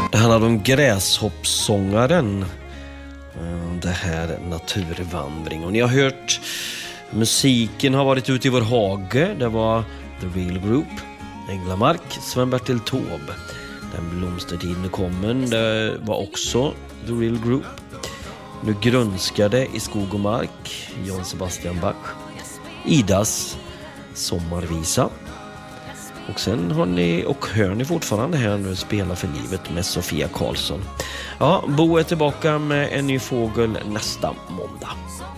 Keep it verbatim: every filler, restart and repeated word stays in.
Det handlar om Gräshoppsångaren. Det här naturvandring. Och ni har hört musiken har varit ute i vår hage. Det var The Real Group, Änglamark, Sven-Bertil Taube. Den blomstertiden kommer. Det var också The Real Group. Nu grönskade i skog och mark, Jan Sebastian Bach. Idas sommarvisa. Och sen har ni, och hör ni fortfarande här nu, Spela för livet med Sofia Karlsson. Ja, Bo är tillbaka med en ny fågel nästa måndag.